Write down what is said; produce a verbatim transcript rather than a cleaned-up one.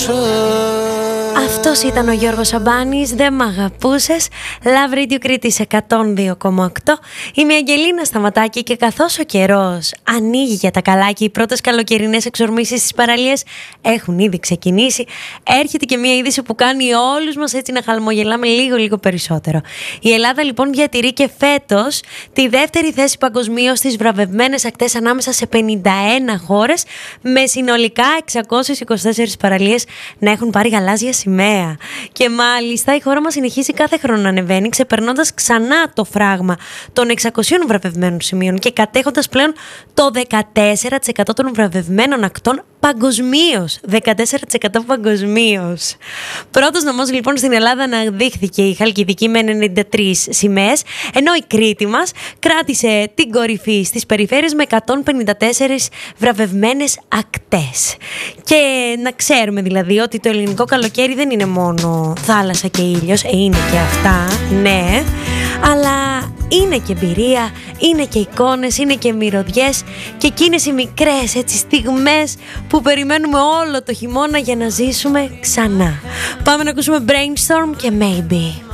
Αυτός ήταν ο Γιώργος Σαμπάνης, δεν μ' αγαπούσες. Love Radio Κρήτης εκατόν δύο κόμμα οκτώ. Είμαι η Αγγελίνα Σταματάκη και καθώς ο καιρός ανοίγει για τα καλά και οι πρώτες καλοκαιρινές εξορμήσεις στις παραλίες έχουν ήδη ξεκινήσει, έρχεται και μια είδηση που κάνει όλους μας έτσι να χαλμογελάμε λίγο λίγο περισσότερο. Η Ελλάδα λοιπόν διατηρεί και φέτος τη δεύτερη θέση παγκοσμίως στις βραβευμένες ακτές ανάμεσα σε πενήντα ένα χώρες, με συνολικά εξακόσιες είκοσι τέσσερις παραλίες να έχουν πάρει γαλάζια σημαία. Και μάλιστα η χώρα μας συνεχίζει κάθε χρόνο να ανεβαίνει, ξεπερνώντας ξανά το φράγμα των εξακοσίων βραβευμένων σημείων και κατέχοντας πλέον το δεκατέσσερα τοις εκατό των βραβευμένων ακτών παγκοσμίως. δεκατέσσερα τοις εκατό παγκοσμίως. Πρώτος νομός λοιπόν στην Ελλάδα αναδείχθηκε η Χαλκιδική με ενενήντα τρεις σημαίες, ενώ η Κρήτη μας κράτησε την κορυφή στις περιφέρειες με εκατόν πενήντα τέσσερις βραβευμένες ακτές. Και να ξέρουμε δηλαδή ότι το ελληνικό καλοκαίρι δεν είναι μόνο θάλασσα και ήλιος, ε, είναι και αυτά, ναι, αλλά είναι και εμπειρία, είναι και εικόνες, είναι και μυρωδιές και εκείνες οι μικρές έτσι στιγμές που περιμένουμε όλο το χειμώνα για να ζήσουμε ξανά. Πάμε να ακούσουμε Brainstorm και Maybe.